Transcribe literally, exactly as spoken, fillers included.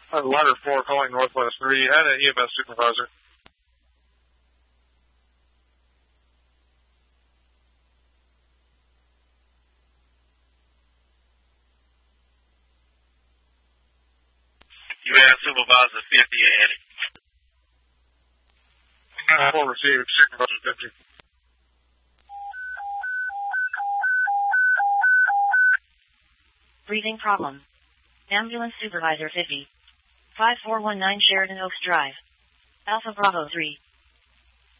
Uh, ladder four calling Northwest three and an E M S supervisor. U S supervisor fifty ahead. Uh, four received, supervisor fifty. Breathing problem. Ambulance supervisor fifty. five four one nine Sheridan Oaks Drive. Alpha Bravo three.